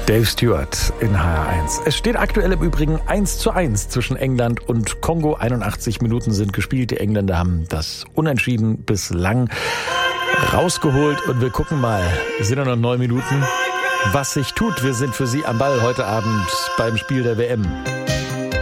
Dave Stewart in HR1. Es steht aktuell im Übrigen 1:1 zwischen England und Kongo. 81 Minuten sind gespielt. Die Engländer haben das Unentschieden bislang rausgeholt. Und wir gucken mal, es sind noch 9 Minuten, was sich tut. Wir sind für Sie am Ball heute Abend beim Spiel der WM.